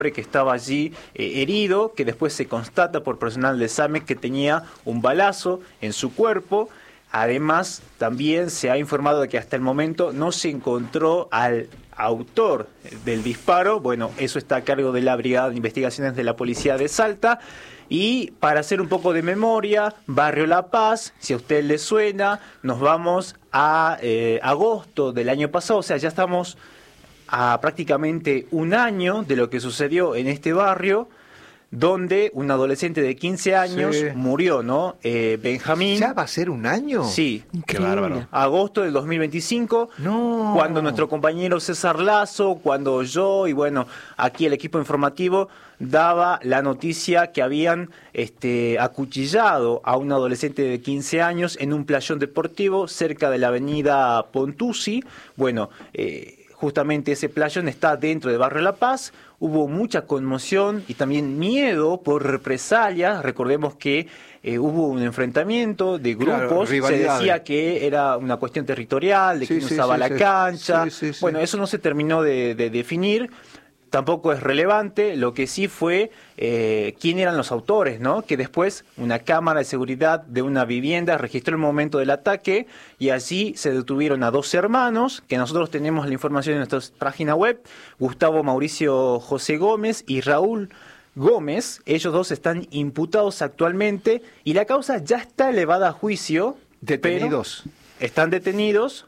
que estaba allí herido, que después se constata por personal de SAME que tenía un balazo en su cuerpo. Además, también se ha informado de que hasta el momento no se encontró al autor del disparo. Bueno, eso está a cargo de la Brigada de Investigaciones de la Policía de Salta. Y para hacer un poco de memoria, Barrio La Paz, si a usted le suena, nos vamos a agosto del año pasado, o sea, ya estamos a prácticamente un año de lo que sucedió en este barrio, donde un adolescente de 15 años murió, ¿no? Benjamín. ¿Ya va a ser un año? Sí. Qué bárbaro. Agosto del 2025, cuando nuestro compañero César Lazo, cuando yo y bueno, aquí el equipo informativo daba la noticia que habían acuchillado a un adolescente de 15 años en un playón deportivo cerca de la avenida Pontuzzi. Bueno, justamente ese playón está dentro de Barrio La Paz. Hubo mucha conmoción y también miedo por represalias. Recordemos que hubo un enfrentamiento de grupos. Se decía que era una cuestión territorial, de quién usaba la cancha. Bueno, eso no se terminó de definir. Tampoco es relevante. Lo que sí fue quién eran los autores, ¿no? Que después una cámara de seguridad de una vivienda registró el momento del ataque y allí se detuvieron a dos hermanos, que nosotros tenemos la información en nuestra página web, Gustavo Mauricio José Gómez y Raúl Gómez. Ellos dos están imputados actualmente y la causa ya está elevada a juicio. ¿Detenidos? Están detenidos.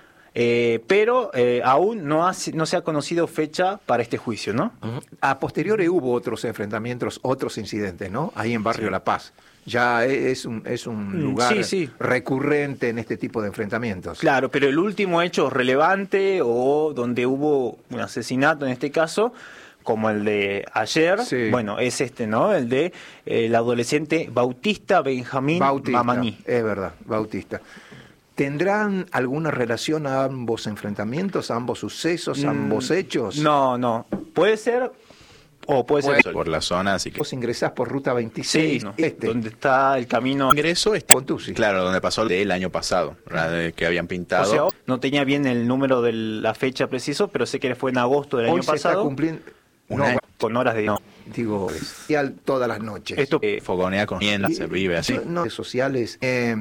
Pero aún no se ha conocido fecha para este juicio, ¿no? A posteriori hubo otros enfrentamientos, otros incidentes, ¿no? Ahí en Barrio La Paz. Ya es un lugar recurrente en este tipo de enfrentamientos. Claro, pero el último hecho relevante o donde hubo un asesinato en este caso, como el de ayer, bueno, es ¿no? El de el adolescente Bautista Benjamín Mamaní. Es verdad, Bautista. ¿Tendrán alguna relación a ambos enfrentamientos, a ambos sucesos, a ambos hechos? No. Puede ser o puede ser por la zona, así que... Vos ingresás por Ruta 26, donde está el camino... Ingreso Pontuzzi. Claro, donde pasó el año pasado, que habían pintado. O sea, no tenía bien el número de la fecha preciso, pero sé que fue en agosto del año pasado. Hoy se está cumpliendo... Con horas de... Digo, todas las noches. Esto fogonea con quien se vive así. Redes sociales...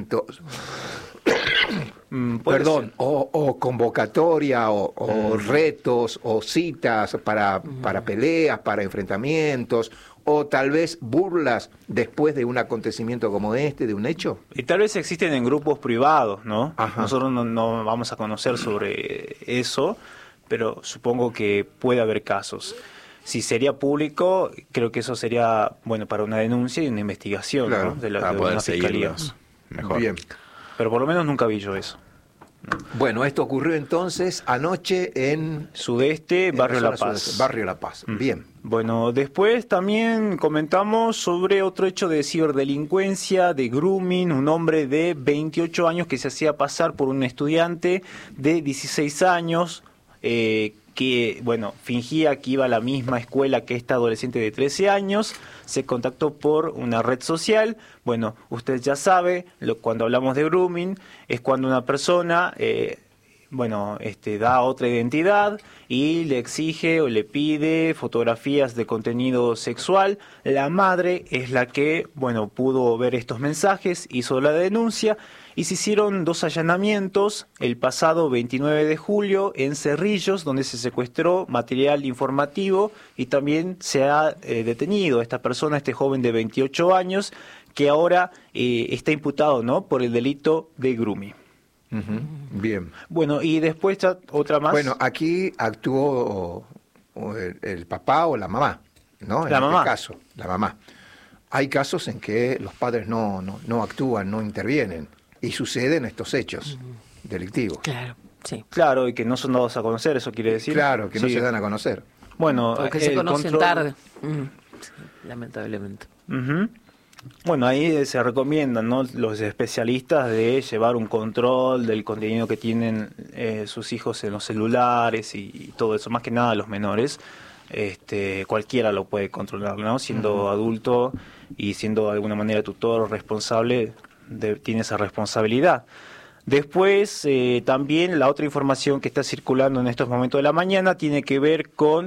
Perdón, o convocatoria, o retos, o citas para peleas, para enfrentamientos, o tal vez burlas después de un acontecimiento como este, de un hecho. Y tal vez existen en grupos privados, ¿no? Ajá. Nosotros no vamos a conocer sobre eso, pero supongo que puede haber casos. Si sería público, creo que eso sería bueno para una denuncia y una investigación, claro, ¿no? de para poder una fiscalía. seguirlos mejor. Bien. Pero por lo menos nunca vi yo eso. Bueno, esto ocurrió entonces anoche en... Sudeste, Barrio La Paz. Sudeste, Barrio La Paz, bien. Bueno, después también comentamos sobre otro hecho de ciberdelincuencia, de grooming, un hombre de 28 años que se hacía pasar por un estudiante de 16 años, que, bueno, fingía que iba a la misma escuela que esta adolescente de 13 años, se contactó por una red social. Bueno, usted ya sabe, cuando hablamos de grooming, es cuando una persona, da otra identidad y le exige o le pide fotografías de contenido sexual. La madre es la que, pudo ver estos mensajes, hizo la denuncia y se hicieron 2 allanamientos el pasado 29 de julio en Cerrillos, donde se secuestró material informativo y también se ha detenido a esta persona, este joven de 28 años, que ahora está imputado, ¿no?, por el delito de grooming. Bien. Bueno, y después otra más. Bueno, aquí actuó el papá o la mamá, ¿no? En este caso, la mamá. Hay casos en que los padres no actúan, no intervienen, y suceden estos hechos delictivos. Claro, sí. Claro, y que no son dados a conocer, eso quiere decir. Claro, que no se dan a conocer. Bueno, porque se conocen tarde, lamentablemente. Bueno, ahí se recomiendan, ¿no?, los especialistas de llevar un control del contenido que tienen sus hijos en los celulares y todo eso, más que nada los menores. Cualquiera lo puede controlar, ¿no? Siendo adulto y siendo de alguna manera tutor o responsable, tiene esa responsabilidad. Después, también la otra información que está circulando en estos momentos de la mañana tiene que ver con